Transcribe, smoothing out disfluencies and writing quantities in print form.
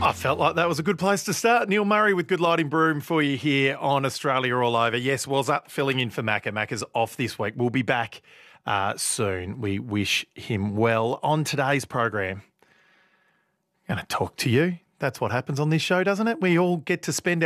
I felt like that was a good place to start. Neil Murray with Good Lighting Broom for you here on Australia All Over. Yes, Wazza filling in for Macca. Macca's off this week. We'll be back soon. We wish him well. On today's program, I'm going to talk to you. That's what happens on this show, doesn't it? We all get to spend